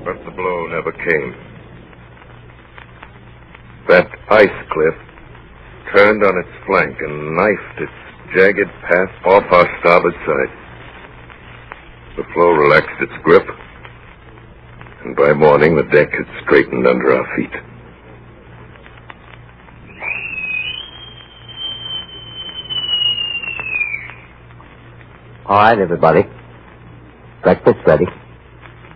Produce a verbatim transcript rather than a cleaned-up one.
But the blow never came. That ice cliff turned on its flank and knifed its jagged path off our starboard side. The floe relaxed its grip, and by morning the deck had straightened under our feet. All right, everybody. Breakfast ready.